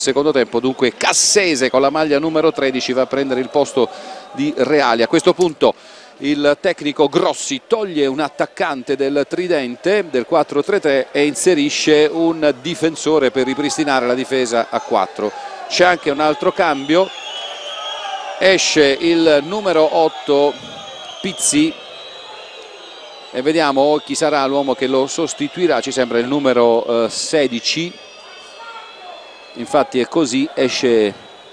Secondo tempo, dunque Cassese con la maglia numero 13 va a prendere il posto di Reali. A questo punto il tecnico Grossi toglie un attaccante del tridente del 4-3-3 e inserisce un difensore per ripristinare la difesa a 4. C'è anche un altro cambio, esce il numero 8 Pizzi e vediamo chi sarà l'uomo che lo sostituirà. Ci sembra il numero 16. Infatti è così, esce